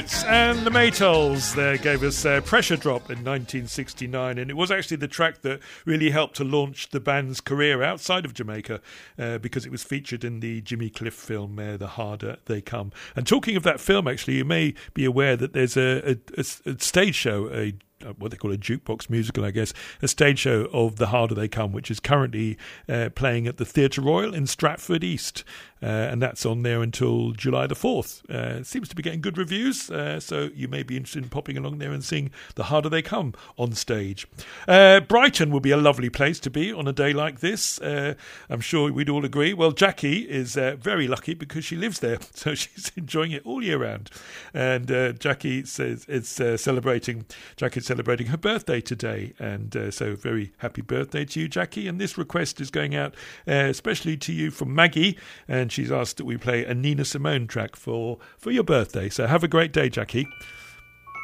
And the Maytals there gave us Pressure Drop in 1969, and it was actually the track that really helped to launch the band's career outside of Jamaica because it was featured in the Jimmy Cliff film The Harder They Come. And talking of that film, actually, you may be aware that there's a stage show, what they call a jukebox musical, I guess, a stage show of The Harder They Come, which is currently playing at the Theatre Royal in Stratford East, and that's on there until July the 4th. It seems to be getting good reviews, so you may be interested in popping along there and seeing The Harder They Come on stage. Brighton will be a lovely place to be on a day like this. I'm sure we'd all agree. Well, Jackie is very lucky because she lives there, so she's enjoying it all year round. And Jackie says it's celebrating her birthday today, and so very happy birthday to you, Jackie. And this request is going out especially to you from Maggie, and she's asked that we play a Nina Simone track for your birthday. So have a great day, Jackie.